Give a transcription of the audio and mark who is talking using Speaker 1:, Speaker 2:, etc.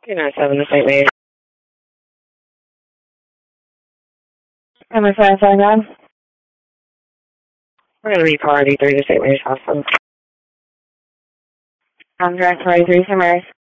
Speaker 1: 297 to St. Mary's.
Speaker 2: Number 559.
Speaker 1: We're going to be priority 3 to St. Mary's Hospital.
Speaker 2: I'm direct priority 3 St. Mary's.